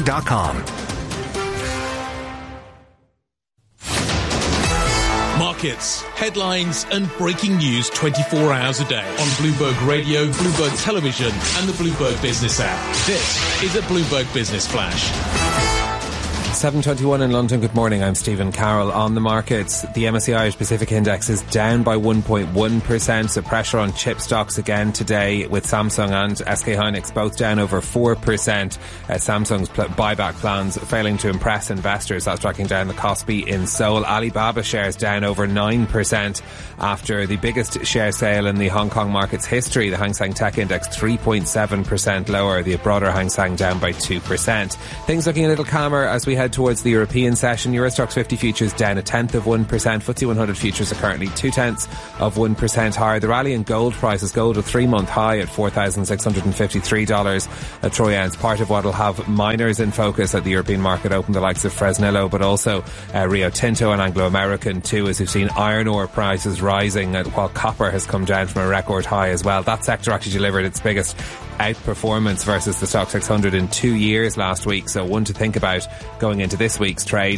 bloomberg.com. Markets, headlines and breaking news 24 hours a day on Bloomberg Radio, Bloomberg Television and the Bloomberg Business app. This is a Bloomberg Business Flash. 7:21 in London. Good morning. I'm Stephen Carroll. On the markets, the MSCI Irish Pacific Index is down by 1.1%. So pressure on chip stocks again today, with Samsung and SK Hynix both down over 4%. Samsung's buyback plans failing to impress investors. That's tracking down the Kospi in Seoul. Alibaba shares down over 9% after the biggest share sale in the Hong Kong market's history. The Hang Seng Tech Index 3.7% lower. The broader Hang Seng down by 2%. Things looking a little calmer as we head towards the European session. Euro Stoxx 50 futures down 1/10%. FTSE 100 futures are currently 0.2% higher. The rally in gold prices, gold a 3-month high at $4,653 a troy ounce. Part of what will have miners in focus at the European market open, the likes of Fresnillo, but also Rio Tinto and Anglo American too, as we've seen iron ore prices rising while copper has come down from a record high as well. That sector actually delivered its biggest outperformance versus the Stoxx 600 in 2 years last week, so one to think about going into this week's trade.